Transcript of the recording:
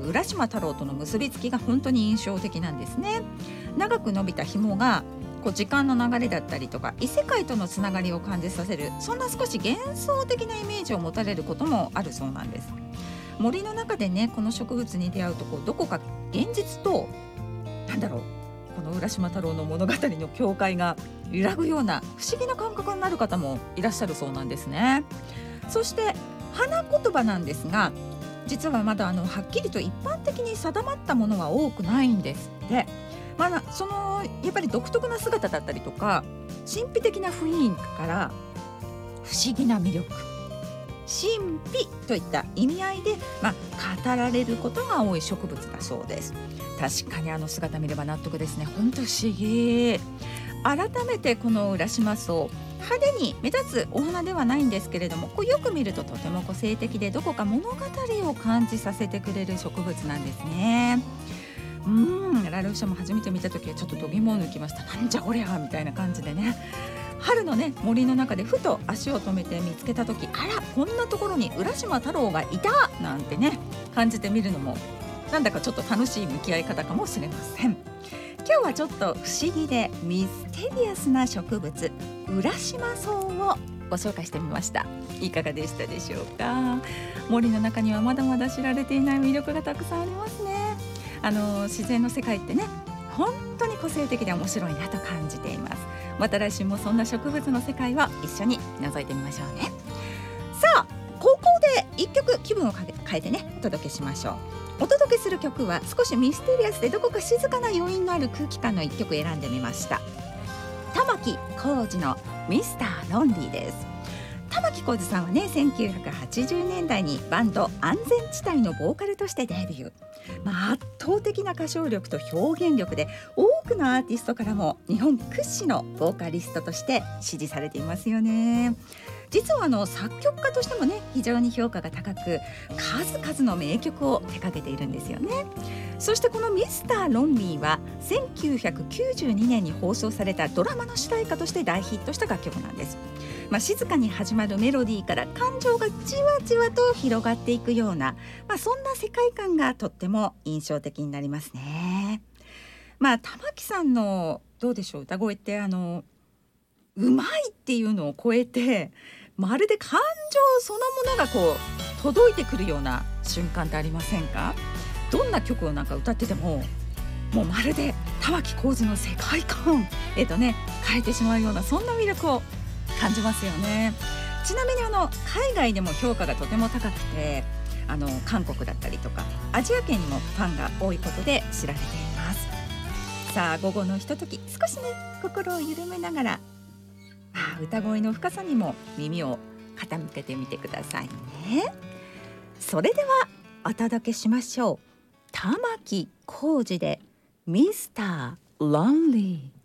る浦島太郎との結びつきが本当に印象的なんですね。長く伸びた紐が時間の流れだったりとか異世界とのつながりを感じさせる、そんな少し幻想的なイメージを持たれることもあるそうなんです。森の中でねこの植物に出会うとどこか現実とこの浦島太郎の物語の境界が揺らぐような不思議な感覚になる方もいらっしゃるそうなんですね。そして花言葉なんですが、実はまだはっきりと一般的に定まったものは多くないんですって。そのやっぱり独特な姿だったりとか神秘的な雰囲気から不思議な魅力、神秘といった意味合いで、語られることが多い植物だそうです。確かに姿見れば納得ですね。本当不思議。改めてこの浦島草、派手に目立つお花ではないんですけれども、よく見るととても個性的でどこか物語を感じさせてくれる植物なんですね。ラルーシャも初めて見た時はちょっと度肝を抜きました。なんじゃこりゃみたいな感じでね、春のね森の中でふと足を止めて見つけた時、あらこんなところに浦島太郎がいたなんてね感じてみるのもなんだかちょっと楽しい向き合い方かもしれません。今日はちょっと不思議でミステリアスな植物浦島草をご紹介してみました。いかがでしたでしょうか。森の中にはまだまだ知られていない魅力がたくさんありますね。自然の世界ってね本当に個性的で面白いなと感じています。また来週もそんな植物の世界を一緒に覗いてみましょうね。さあここで一曲気分を変えてねお届けしましょう。お届けする曲は少しミステリアスでどこか静かな余韻のある空気感の一曲選んでみました。玉置浩二のミスターロンリーです。玉置浩二さんはね1980年代にバンド安全地帯のボーカルとしてデビュー。圧倒的な歌唱力と表現力で多くのアーティストからも日本屈指のボーカリストとして支持されていますよね。実は作曲家としてもね非常に評価が高く数々の名曲を手掛けているんですよね。そしてこのミスターロンリーは1992年に放送されたドラマの主題歌として大ヒットした楽曲なんです。静かに始まるメロディーから感情がじわじわと広がっていくような、そんな世界観がとっても印象的になりますね。玉置さんのどうでしょう歌声ってうまいっていうのを超えてまるで感情そのものが届いてくるような瞬間ってありませんか。どんな曲を歌っててももうまるで玉置浩二の世界観変えてしまうようなそんな魅力を感じますよね。ちなみに海外でも評価がとても高くて韓国だったりとかアジア圏にもファンが多いことで知られています。さあ午後のひととき少しね心を緩めながら歌声の深さにも耳を傾けてみてくださいね。それではお届けしましょう。玉置浩二でミスターロンリー。